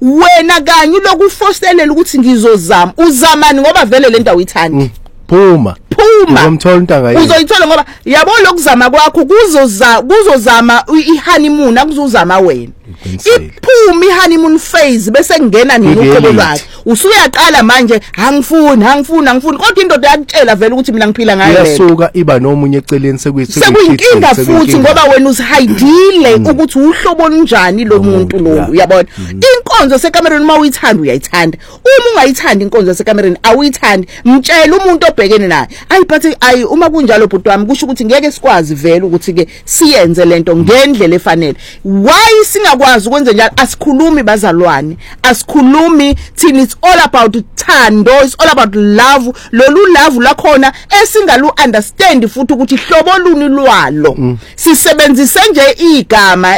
wena kanye lokufostelela ukuthi ngizozama uzamani ngoba vele lento awuyithandi phuma ngomthola intanga yini uzoyithola ngoba yabo lokuzama kwakho kuzozama ihoneymoon akuzuzama wena iphuma ihoneymoon phase bese ngena noqobo lwakhe usuyaqala manje angifuni kodwa indoda yakutshela vele ukuthi mina ngiphila ngayo yasuka iba nomunye eceleni sekuyinkinga futhi ngoba wena usihayidile ukuthi uhlobo njani lo muntu lo uyabona inkonzo sekamereni mawuyithanda uyayithanda uma ungayithandi inkonzo sekamereni awuyithandi mtshela umuntu obhekene naye ayi uma kunjalo bhuti wami kusho ukuthi ngeke sikwazi vele ukuthi ke siyenze lento ngendlela efanele why singakwazi ukwenza njalo asikhulumi bazalwane asikhulumi thina it's all about thando it's all about love lolu love lakhona esingalu understand futhi ukuthi hlobo luni lwalo sisebenzise nje igama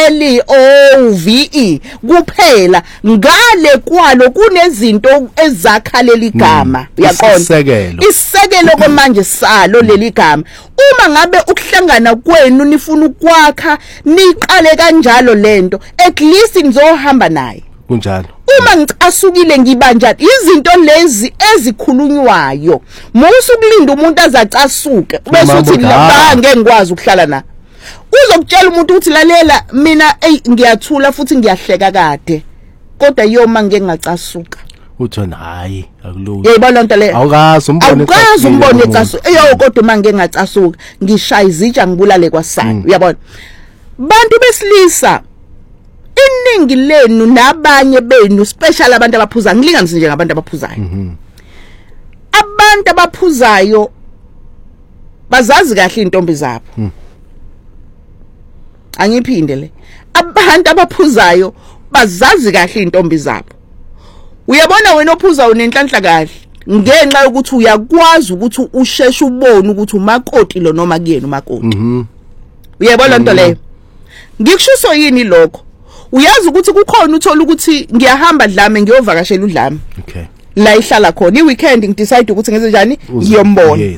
LOVE kuphela ngale kwalo kunezinto ezakhalela igama yaqona isekelo manje salo leli gama uma ngabe ukuhlangana kwenu nifuna ukwakha niqale kanjalo lento at least nizohamba naye kunjalo uma ngicasukile ngibanja izinto lezi ezikhulunywayo musukulinda umuntu azacasuke bese uthi la ngeke ngikwazi ukuhlala na uzokutshela umuntu ukuthi lalela mina ngiyathula futhi ngiyahleka kade kodwa yoma ngeke ngacasuka uthona hayi akulo yayibona lento le awukazi umbone ecasu kodwa manje ngingacasuka ngishaya izitsha ngibulale kwasana uyabona bantu besilisa iningi lenu nabanye benu special abantu abaphuza ngilinganise nje ngabantu abaphuzayo abantu abaphuzayo bazazi kahle intombi zabo angiphinde le abantu abaphuzayo bazazi kahle intombi zabo uyabona wena ophuza unenhlanhla kahle ngenxa yokuthi uyakwazi ukuthi usheshe ubone ukuthi umakoti lo noma kuyena umakoti uyabona lento leyo ngikushiso yini lokho uyazi ukuthi kukhona uthola ukuthi ngiyahamba Dlame ngiyovakashela uDlame la ihlala khona iweekend ngidecide ukuthi ngenze njani ngiyombona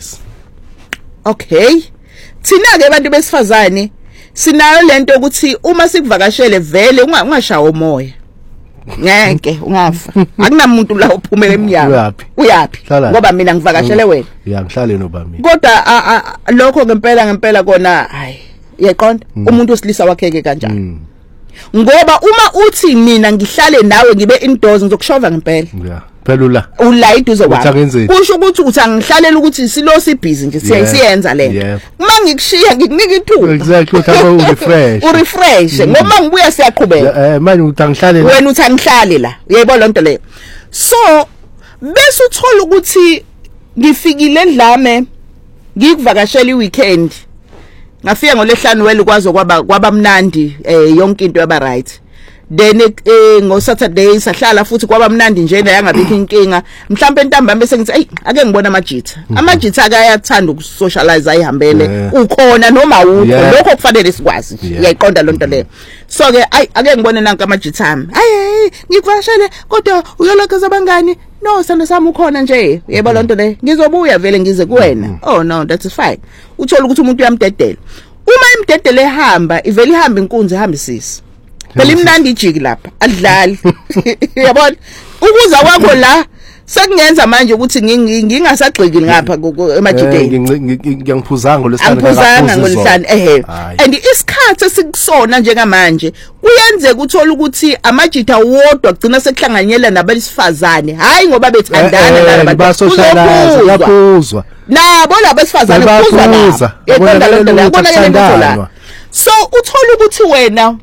okay thina ke abantu besifazane sinayo lento ukuthi uma sikuvakashele vele ungashawa umoya ngeke ungafa akunamuntu la uphumela eminyango uyapi ngoba mina ngivakashele wena ngihlale nobami kodwa lokho ngempela kona hayi uyaqonda umuntu osilisa wakheke kanjani ngoba uma uthi mina ngihlale nawe ngibe indoors ngizokushova ngempela phela ula iduze kwakho kusho ukuthi uthi angihlalele ukuthi silo sibhizi nje siyenza lento uma ngikushiya ngikunika ithuba exactly uthatha urefresh ngoba ngibuya siyaqhubeka manje uthi angihlale wena uthi angihlale la uyayibona lento leyo so bese uthola ukuthi ngifikile eDlame ngikuvakashela iweekend ngafika ngoLesihlanu wele kwazo kwaba mnandi yonke into yaba right then ngo Saturday sahlala futhi kwaba mnandi nje nayangabikho inkinga mhlawumbe entambama bese ngithi ake ngibona amajitha akayathanda ukusocialize ayihambele ukhona noma ukho lokho kufanele sikwazi uyayiqonda lonto leyo so ke ake ngibone nanka amajitha ami ngikuvashele kodwa uyolokeza abangani no sanda sami ukhona nje yebo lonto le ngizobuya vele ngize kuwena oh no that's fine uthola ukuthi umuntu uyamdedela uma imdedele ehamba ivele ihamba inkunzi ehamba isisi phela imnandi ijiki lapha adlali yabona ukuza kwakho la sekungenza manje ukuthi ngingasagxiki ngapha emajideni ngiyangiphuzanga ngolesihlanu and isikhathi esikusona njengamanje kuyenzeka uthola ukuthi amajitha wodwa agcina sekuhlanganyela nabesifazane hayi ngoba bethandana nalabo baphuzwa nabo labesifazane kuphuzwa yaqonda lento la kubonakala so uthola ukuthi wena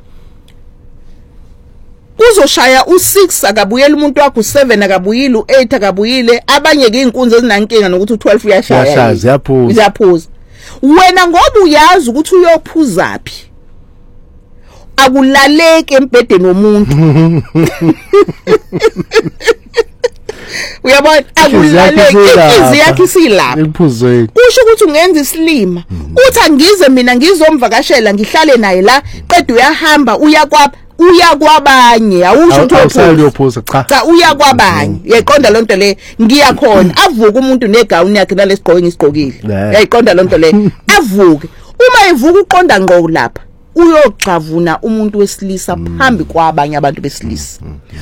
uzoshaya u6 akabuyela umuntu wakho u7 akabuyile u8 akabuyile abanye ke inkunzi ezinankinga nokuthi u12 uyashaya ziyaphuza wena ngoba uyazi ukuthi uyophuza phi akulaleke embedeni womuntu uyabona akulaleke izi yakhe silapha ephuzweni kusho ukuthi ungenza isilima uthi angize mina ngizomvakashela ngihlale naye la qeda uyahamba uyakwabanye awusho ukuthi cha uyakwabanye yayiqonda lonto le ngiyakhona avuka umuntu negawuni yakhe nalesigqoko ngisigqokile yayiqonda lonto le avuke uma evuka uqonda ngqo lapha uyogcavuna umuntu wesilisa phambi kwabanye abantu besilisa